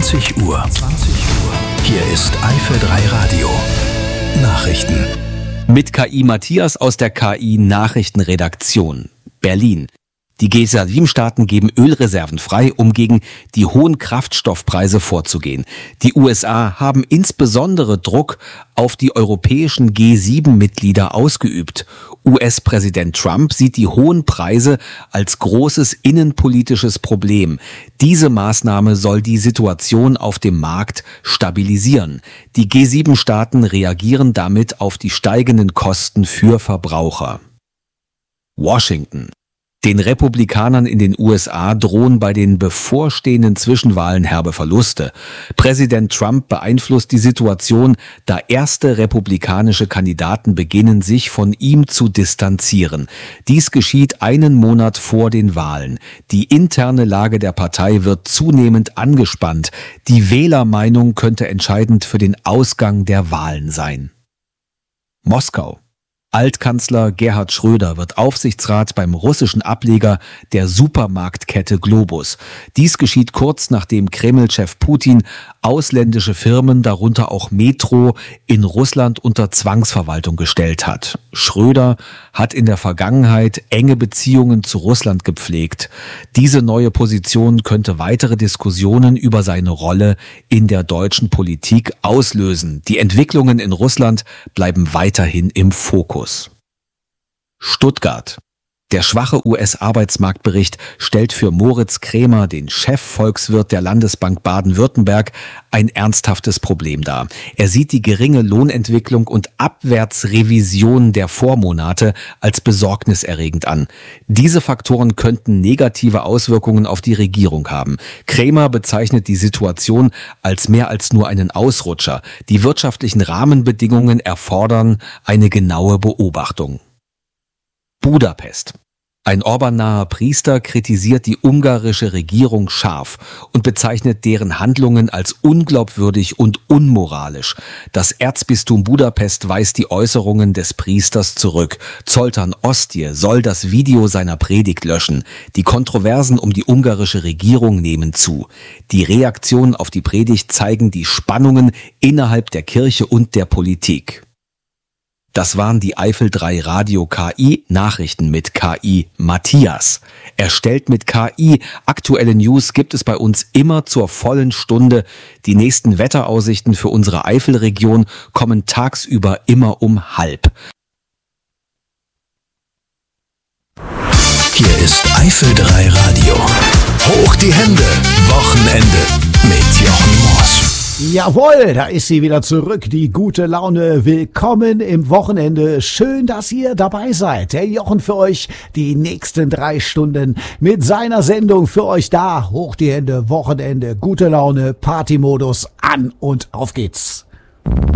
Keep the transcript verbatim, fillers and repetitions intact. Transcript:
zwanzig Uhr. Hier ist Eifel drei Radio. Nachrichten. Mit K I Matthias aus der K I-Nachrichtenredaktion. Berlin. Die G sieben Staaten geben Ölreserven frei, um gegen die hohen Kraftstoffpreise vorzugehen. Die U S A haben insbesondere Druck auf die europäischen G sieben Mitglieder ausgeübt. U S-Präsident Trump sieht die hohen Preise als großes innenpolitisches Problem. Diese Maßnahme soll die Situation auf dem Markt stabilisieren. Die G sieben Staaten reagieren damit auf die steigenden Kosten für Verbraucher. Washington. Den Republikanern in den U S A drohen bei den bevorstehenden Zwischenwahlen herbe Verluste. Präsident Trump beeinflusst die Situation, da erste republikanische Kandidaten beginnen, sich von ihm zu distanzieren. Dies geschieht einen Monat vor den Wahlen. Die interne Lage der Partei wird zunehmend angespannt. Die Wählermeinung könnte entscheidend für den Ausgang der Wahlen sein. Moskau. Altkanzler Gerhard Schröder wird Aufsichtsrat beim russischen Ableger der Supermarktkette Globus. Dies geschieht kurz nachdem Kreml-Chef Putin ausländische Firmen, darunter auch Metro, in Russland unter Zwangsverwaltung gestellt hat. Schröder hat in der Vergangenheit enge Beziehungen zu Russland gepflegt. Diese neue Position könnte weitere Diskussionen über seine Rolle in der deutschen Politik auslösen. Die Entwicklungen in Russland bleiben weiterhin im Fokus. Stuttgart. Der schwache U S-Arbeitsmarktbericht stellt für Moritz Krämer, den Chefvolkswirt der Landesbank Baden-Württemberg, ein ernsthaftes Problem dar. Er sieht die geringe Lohnentwicklung und Abwärtsrevision der Vormonate als besorgniserregend an. Diese Faktoren könnten negative Auswirkungen auf die Regierung haben. Krämer bezeichnet die Situation als mehr als nur einen Ausrutscher. Die wirtschaftlichen Rahmenbedingungen erfordern eine genaue Beobachtung. Budapest. Ein Orban-naher Priester kritisiert die ungarische Regierung scharf und bezeichnet deren Handlungen als unglaubwürdig und unmoralisch. Das Erzbistum Budapest weist die Äußerungen des Priesters zurück. Zoltán Ostje soll das Video seiner Predigt löschen. Die Kontroversen um die ungarische Regierung nehmen zu. Die Reaktionen auf die Predigt zeigen die Spannungen innerhalb der Kirche und der Politik. Das waren die Eifel drei Radio K I Nachrichten mit K I Matthias. Erstellt mit K I. Aktuelle News gibt es bei uns immer zur vollen Stunde. Die nächsten Wetteraussichten für unsere Eifelregion kommen tagsüber immer um halb. Hier ist Eifel drei Radio. Hoch die Hände. Wochenende mit Jochen Moss. Jawohl, da ist sie wieder zurück, die gute Laune. Willkommen im Wochenende. Schön, dass ihr dabei seid. Der Jochen für euch die nächsten drei Stunden mit seiner Sendung für euch da. Hoch die Hände, Wochenende, gute Laune, Partymodus an und auf geht's.